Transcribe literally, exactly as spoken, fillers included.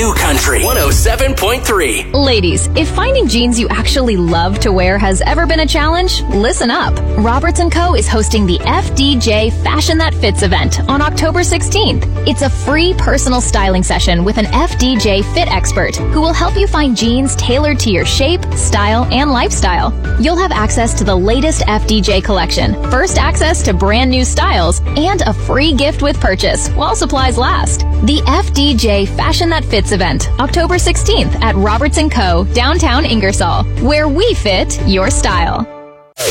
New Country one oh seven point three. Ladies, if finding jeans you actually love to wear has ever been a challenge, listen up. Roberts and Co. is hosting the F D J Fashion That Fits event on October sixteenth. It's a free personal styling session with an F D J fit expert who will help you find jeans tailored to your shape, style, and lifestyle. You'll have access to the latest F D J collection, first access to brand new styles, and a free gift with purchase while supplies last. The F D J Fashion That Fits event, October sixteenth at Roberts and Co. downtown Ingersoll, where we fit your style.